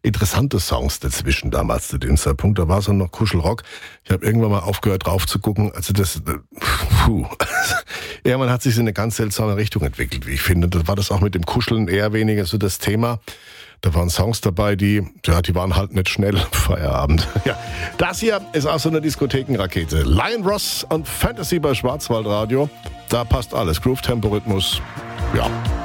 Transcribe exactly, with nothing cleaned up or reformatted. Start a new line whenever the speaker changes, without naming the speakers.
interessante Songs dazwischen damals zu dem Zeitpunkt. Da war so noch Kuschelrock. Ich habe irgendwann mal aufgehört drauf zu gucken. Also das, puh. Irgendwann hat sich in eine ganz seltsame Richtung entwickelt, wie ich finde. Da war das auch mit dem Kuscheln eher weniger so das Thema. Da waren Songs dabei, die, ja, die waren halt nicht schnell am Feierabend. Ja, das hier ist auch so eine Diskothekenrakete. Lion Ross und Fantasy bei Schwarzwaldradio. Da passt alles. Groove, Tempo, Rhythmus. Ja.